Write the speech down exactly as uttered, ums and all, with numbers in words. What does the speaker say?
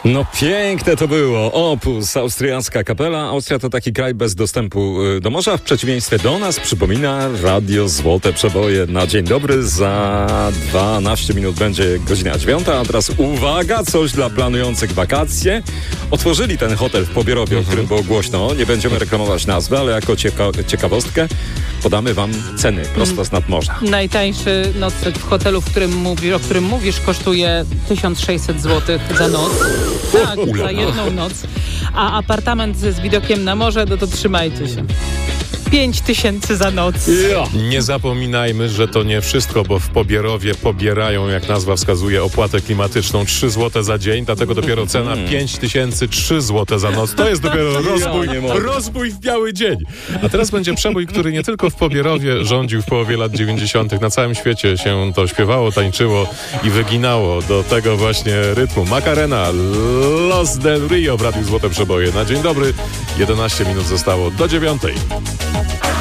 No piękne to było. Opus, austriacka kapela. Austria to taki kraj bez dostępu do morza. W przeciwieństwie do nas, przypomina Radio Złote Przeboje. Na dzień dobry, za dwanaście minut będzie godzina dziewiąta. A teraz uwaga, coś dla planujących wakacje. Otworzyli ten hotel w Pobierowie, o którym było głośno. Nie będziemy reklamować nazwy, ale jako cieka- ciekawostkę podamy wam ceny prosto z nadmorza. Najtańszy nocleg w hotelu, w którym mówi, o którym mówisz, kosztuje tysiąc sześćset złotych za noc. Tak, za jedną noc. A apartament z widokiem na morze, no to trzymajcie się. pięć tysięcy za noc. Yeah. Nie zapominajmy, że to nie wszystko, bo w Pobierowie pobierają, jak nazwa wskazuje, opłatę klimatyczną trzy złote za dzień, dlatego dopiero cena pięć tysięcy trzy złote za noc. To jest dopiero rozbój, rozbój w biały dzień. A teraz będzie przebój, który nie tylko w Pobierowie rządził w połowie lat dziewięćdziesiątych. Na całym świecie się to śpiewało, tańczyło i wyginało do tego właśnie rytmu. Macarena, Los del Rio w Radiu Złote Przeboje. Na dzień dobry, jedenaście minut zostało do dziewiątej.